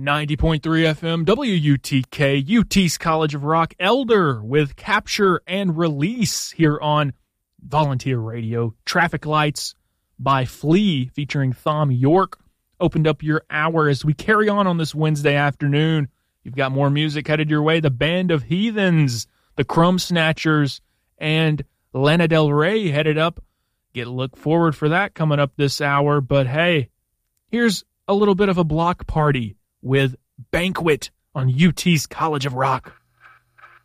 90.3 FM, WUTK, UT's College of Rock, Elder with Capture and Release here on Volunteer Radio. Traffic Lights by Flea featuring Thom Yorke opened up your hour as we carry on this Wednesday afternoon. You've got more music headed your way. The Band of Heathens, the Crumb Snatchers, and Lana Del Rey headed up. Look forward for that coming up this hour. But hey, here's a little bit of a block party with Banquet on UT's College of Rock.